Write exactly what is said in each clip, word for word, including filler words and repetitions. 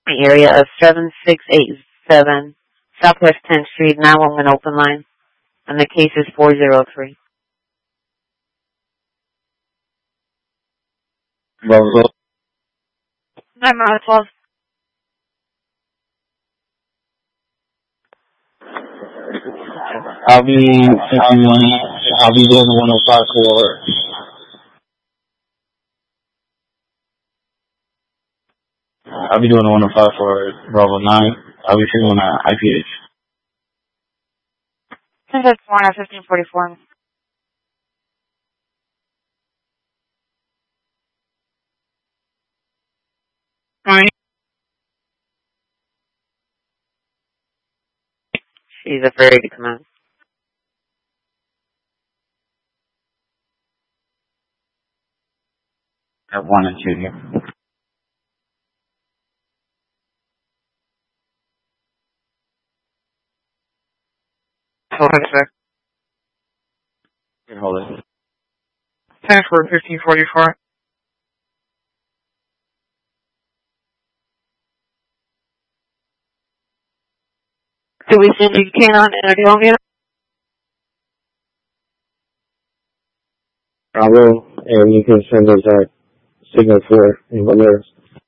The area of seven six eight seven Southwest tenth Street, nine one one open line. And the case is four zero three. Bravo. nine one twelve. I'll be, I'll be, I'll be doing the one oh five for, I'll be doing the one oh five for Bravo nine. I'll be doing uh, I P H. ten fifty-four and fifteen forty-four. Right. She's afraid to come out. At one and two here. Hold on a sec. Hold it. ten for fifteen forty-four. Do we send you Canon and a Columbia? I will, and you can send us that signal for in Valeris.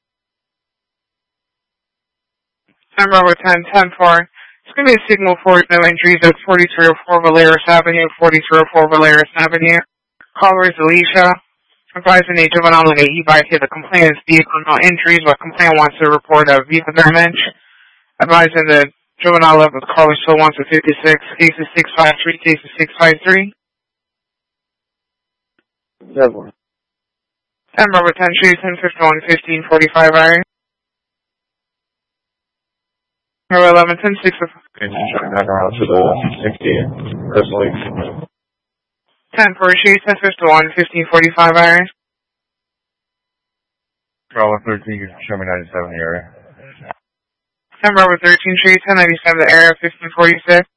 ten Bravo ten, ten four. It's going to be a signal for no entries at forty-three oh four Valeris Avenue, forty-three oh four Valeris Avenue. Caller is Alicia. Advising a juvenile and a e-bike to the complainant's vehicle, no entries, but complainant wants to report a vehicle damage. Advising the juvenile level, the caller still wants a fifty-six, cases six five three, cases six five three. Seven. ten Bravo ten, Street, ten fifty-one, fifteen forty-five area. Number eleven, ten six. Back around to the sixty, personally. ten four, Street, ten fifty-one, fifteen forty-five area. Bravo thirteen, you can show me ninety-seven area. ten Bravo thirteen, Street, ten ninety-seven area, fifteen forty-six.